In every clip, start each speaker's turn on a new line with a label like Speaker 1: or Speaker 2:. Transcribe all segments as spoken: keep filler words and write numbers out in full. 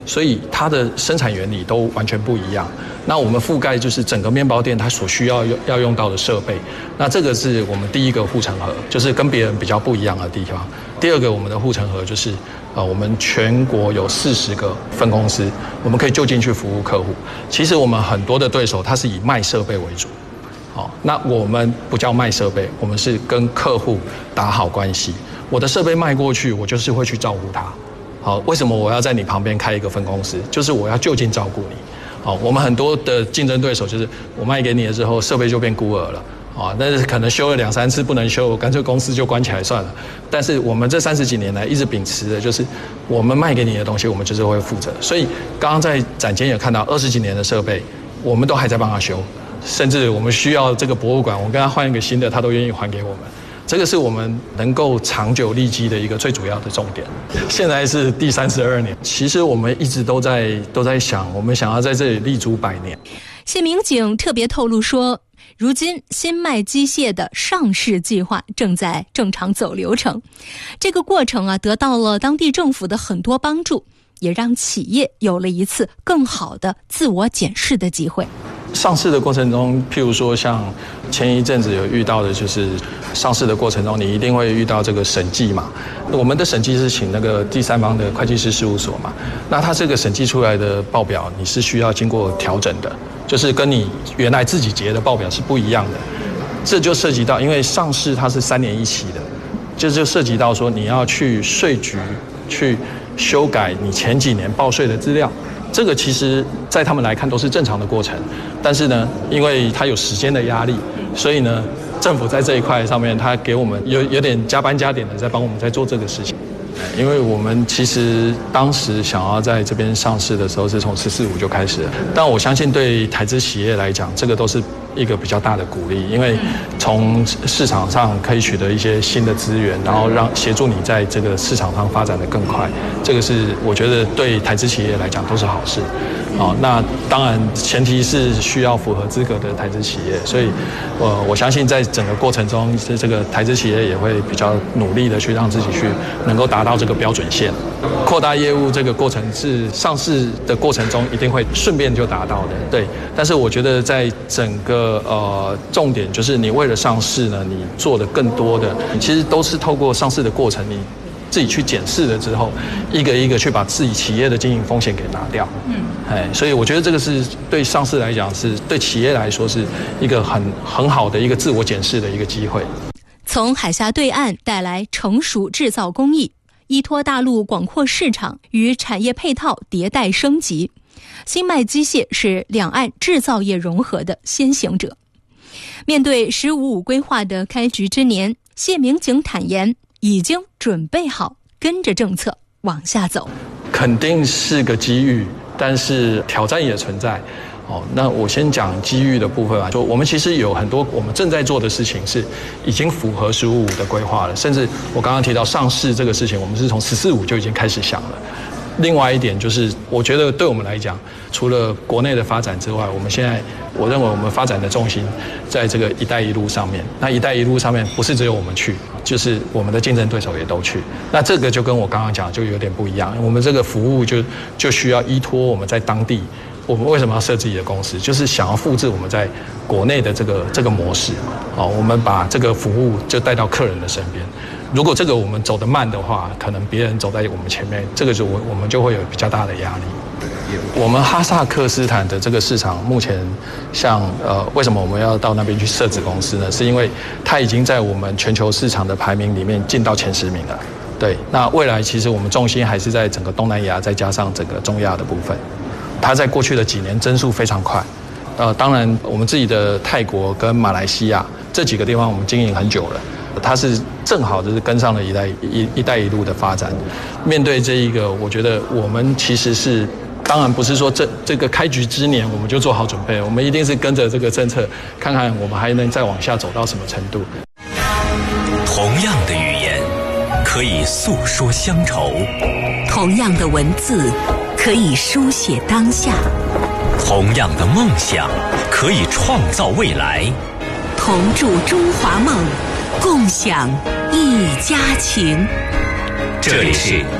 Speaker 1: 所以它的生产原理都完全不一样。那我们覆盖就是整个面包店它所需要要用到的设备。那这个是我们第一个护城河，就是跟别人比较不一样的地方。第二个，我们的护城河就是呃，我们全国有四十个分公司，我们可以就近去服务客户。其实我们很多的对手他是以卖设备为主。好，那我们不叫卖设备，我们是跟客户打好关系。我的设备卖过去，我就是会去照顾他。好，为什么我要在你旁边开一个分公司？就是我要就近照顾你。好，我们很多的竞争对手就是我卖给你了之后，设备就变孤儿了。啊，但是可能修了两三次不能修，我干脆公司就关起来算了。但是我们这三十几年来一直秉持的就是，我们卖给你的东西，我们就是会负责。所以刚刚在展间也看到二十几年的设备，我们都还在帮他修。甚至我们需要这个博物馆，我跟他换一个新的，他都愿意还给我们。这个是我们能够长久立基的一个最主要的重点。现在是第三十二年，其实我们一直都在都在想，我们想要在这里立足百年。
Speaker 2: 谢民警特别透露说，如今新迈机械的上市计划正在正常走流程，这个过程啊得到了当地政府的很多帮助，也让企业有了一次更好的自我检视的机会。
Speaker 1: 上市的过程中，譬如说像前一阵子有遇到的，就是上市的过程中，你一定会遇到这个审计嘛。我们的审计是请那个第三方的会计师事务所嘛，那他这个审计出来的报表，你是需要经过调整的，就是跟你原来自己结的报表是不一样的。这就涉及到，因为上市它是三年一期的，这就涉及到说你要去税局去修改你前几年报税的资料。这个其实在他们来看都是正常的过程，但是呢，因为它有时间的压力，所以呢，政府在这一块上面，他给我们有有点加班加点的在帮我们在做这个事情。因为我们其实当时想要在这边上市的时候，是从十四五就开始了，但我相信对台资企业来讲，这个都是一个比较大的鼓励，因为从市场上可以取得一些新的资源，然后让协助你在这个市场上发展得更快，这个是我觉得对台资企业来讲都是好事。好，那当然前提是需要符合资格的台资企业，所以呃，我相信在整个过程中，这个台资企业也会比较努力的去让自己去能够达到这个标准线。扩大业务这个过程是上市的过程中一定会顺便就达到的，对。但是我觉得在整个呃重点就是你为了上市呢，你做的更多的，其实都是透过上市的过程，你自己去检视了之后，一个一个去把自己企业的经营风险给拿掉。嗯，哎，所以我觉得这个是对上市来讲，是对企业来说是一个很很好的一个自我检视的一个机会。
Speaker 2: 从海峡对岸带来成熟制造工艺，依托大陆广阔市场与产业配套迭代升级，新迈机械是两岸制造业融合的先行者。面对十五五规划的开局之年，谢民警坦言已经准备好跟着政策往下走。
Speaker 1: 肯定是个机遇，但是挑战也存在。哦，那我先讲机遇的部分啊，就我们其实有很多我们正在做的事情是已经符合十五五的规划了，甚至我刚刚提到上市这个事情，我们是从十四五就已经开始想了。另外一点就是，我觉得对我们来讲，除了国内的发展之外，我们现在我认为我们发展的重心在这个“一带一路”上面。那“一带一路”上面不是只有我们去，就是我们的竞争对手也都去。那这个就跟我刚刚讲的就有点不一样。我们这个服务就就需要依托我们在当地。我们为什么要设自己的公司？就是想要复制我们在国内的这个这个模式。好，我们把这个服务就带到客人的身边。如果这个我们走得慢的话，可能别人走在我们前面，这个就我我们就会有比较大的压力。我们哈萨克斯坦的这个市场目前像呃，为什么我们要到那边去设置公司呢？是因为它已经在我们全球市场的排名里面进到前十名了。对，那未来其实我们重心还是在整个东南亚，再加上整个中亚的部分。它在过去的几年增速非常快。呃，当然我们自己的泰国跟马来西亚这几个地方我们经营很久了。它是正好就是跟上了一带一一带一路的发展。面对这一个，我觉得我们其实是，当然不是说这这个开局之年我们就做好准备，我们一定是跟着这个政策，看看我们还能再往下走到什么程度。
Speaker 3: 同样的语言可以诉说乡愁，
Speaker 4: 同样的文字可以书写当下，
Speaker 3: 同样的梦想可以创造未来，
Speaker 4: 同筑中华梦，共享一家情。
Speaker 3: 这里是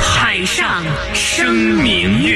Speaker 3: 海上生明月。